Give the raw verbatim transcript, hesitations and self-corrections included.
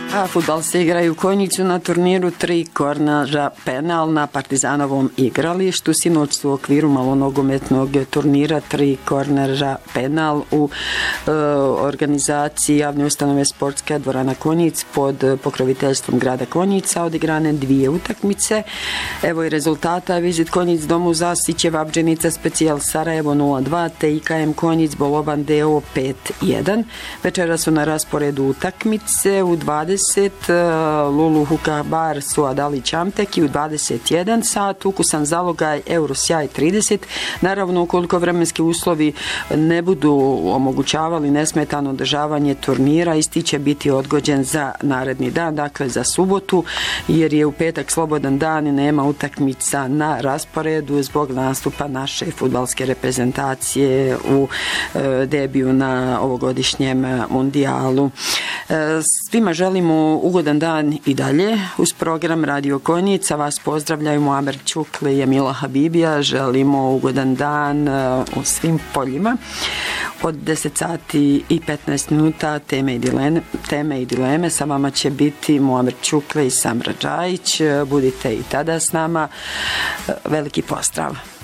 A fudbalci igraju Konjicu na turniru tri kornera penal na Partizanovom igralištu. Sinoć su u okviru malonogometnog turnira tri kornera penal u e, organizaciji javne ustanove sportske dvorana Konjic pod pokroviteljstvom grada Konjica odigrane dvije utakmice. Evo i rezultata: Vizit Konjic Domu Zasiće Vabdženica Specijal Sarajevo nula dva te I K M Konjic Bolovan D O pet jedan. Večera su na rasporedu utakmice u dvadeset Lulu Hukabar Suad Ali Čamtek i u dvadeset jedan sat Ukusan Zalogaj Eurosjaj trideset. Naravno, ukoliko vremenski uslovi ne budu omogućavali nesmetano održavanje turnira, isti će biti odgođen za naredni dan, dakle za subotu, jer je u petak slobodan dan i nema utakmica na rasporedu zbog nastupa naše fudbalske reprezentacije u e, debiju na ovogodišnjem mundijalu. E, svima želimo ugodan dan i dalje. Uz program Radio Konjica vas pozdravljaju Muamer Čukli i Emila Habibija. Želimo ugodan dan u svim poljima. Od deset sati i petnaest minuta teme i dileme, teme i dileme sa vama će biti Muamer Čukli i Samra Džajić. Budite i tada s nama. Veliki pozdrav.